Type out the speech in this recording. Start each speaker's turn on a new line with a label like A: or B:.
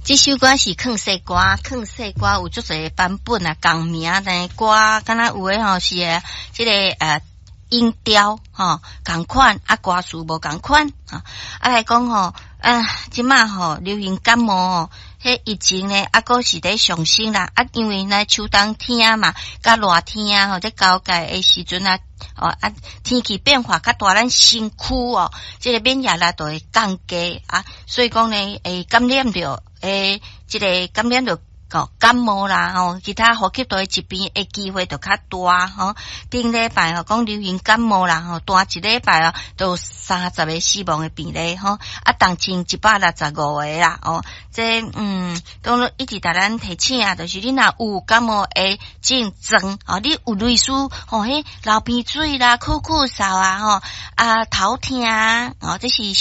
A: 这首歌是抗世歌，抗世歌有足侪版本啊，共名的歌，敢若有诶吼是这个音调吼共款，啊歌词无共款啊。来讲吼，即马吼流行感冒吼，迄疫情呢，个是伫上升啦。因为呢秋冬天嘛，甲热天吼，在交界诶时阵啊，天气变化较大，咱身躯这个免疫力就会降低啊，所以讲呢，会感染着这个感染着感冒啦其他呼吸道疾病的机会就较大顶礼拜讲流行感冒啦大一礼拜都30个死亡的病例当前165个啦这都一直甲咱提醒就是你若有感冒的症状你有类似迄流鼻水啦、咳嗽啊头痛这是